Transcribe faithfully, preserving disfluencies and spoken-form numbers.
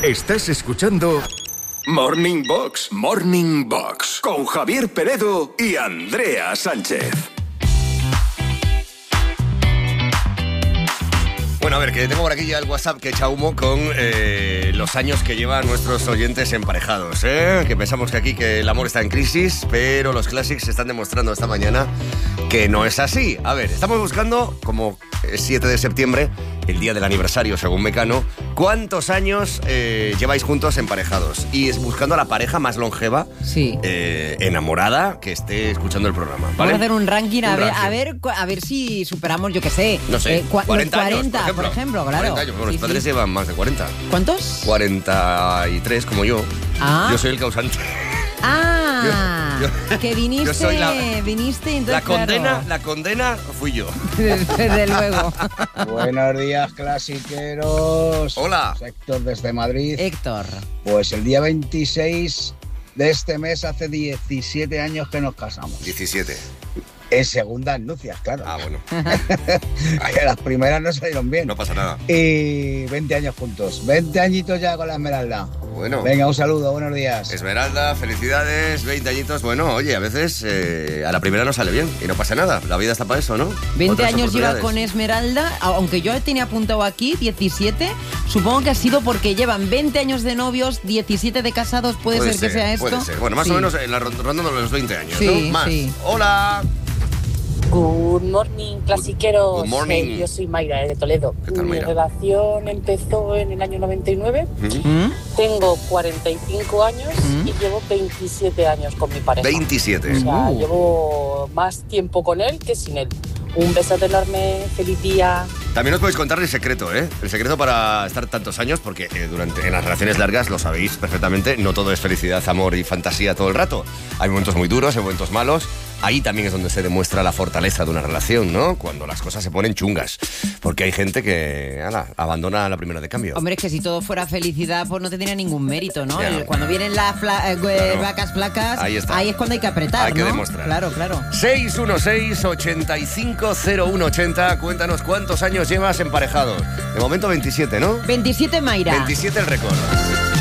Estás escuchando Morning Box, Morning Box, con Javier Penedo y Andrea Sánchez. Bueno, a ver, que tengo por aquí ya el WhatsApp que echa humo con eh, los años que llevan nuestros oyentes emparejados, ¿eh? Que pensamos que aquí que el amor está en crisis, pero los Classics están demostrando esta mañana que no es así. A ver, estamos buscando, como es siete de septiembre, el día del aniversario según Mecano, ¿cuántos años eh, lleváis juntos emparejados? Y es buscando a la pareja más longeva, sí. eh, enamorada, que esté escuchando el programa, ¿vale? Vamos a hacer un ranking, un a, ver, ranking. a ver a ver si superamos, yo qué sé. No sé, eh, cua- cuarenta, los cuarenta, años, por ejemplo. por ejemplo, claro. cuarenta años, bueno, Sí, los padres sí. llevan más de cuarenta. ¿Cuántos? cuarenta y tres como yo. Ah. Yo soy el causante. Ah, Yo- yo- que viniste, yo soy la- viniste, entonces, La condena, claro. la condena fui yo. Desde luego. Buenos días, clasiqueros. Hola. Soy Héctor desde Madrid. Héctor. Pues el día veintiséis de este mes hace diecisiete años que nos casamos. diecisiete. En segundas nupcias, claro. Ah, bueno. Que las primeras no salieron bien. No pasa nada. Y veinte años juntos. veinte añitos ya con la Esmeralda. Bueno. Venga, un saludo, buenos días. Esmeralda, felicidades, veinte añitos. Bueno, oye, a veces eh, a la primera no sale bien y no pasa nada. La vida está para eso, ¿no? veinte Otras años lleva oportunidades. con Esmeralda, aunque yo tenía apuntado aquí diecisiete, supongo que ha sido porque llevan veinte años de novios, diecisiete de casados, ¿puede, ser, que sea esto? Puede ser. Bueno, más Sí. o menos en la rond- rondando los veinte años, Sí, ¿no? Más. sí. Hola. Good morning, clasiqueros. Good morning. Eh, yo soy Mayra, de Toledo. ¿Qué tal, Mi Mayra? relación empezó en el año noventa y nueve. ¿Mm? Tengo cuarenta y cinco años ¿Mm? y llevo veintisiete años con mi pareja. veintisiete. O sea, Uh. llevo más tiempo con él que sin él. Un besote enorme, feliz día. También os podéis contar el secreto, ¿eh? El secreto para estar tantos años, porque eh, durante en las relaciones largas, lo sabéis perfectamente, no todo es felicidad, amor y fantasía todo el rato. Hay momentos muy duros, hay momentos malos. Ahí también es donde se demuestra la fortaleza de una relación, ¿no? Cuando las cosas se ponen chungas. Porque hay gente que, ala, abandona la primera de cambio. Hombre, es que si todo fuera felicidad, pues no tendría ningún mérito, ¿no? Ya. El- Cuando vienen las fla- eh, Claro. vacas flacas, Ahí está. es cuando hay que apretar, Hay que ¿no? demostrar. Claro, claro. seis uno seis, ocho cinco cero uno ocho cero. Cuéntanos cuántos años llevas emparejados. De momento veintisiete, ¿no? veintisiete, Mayra. veintisiete el récord.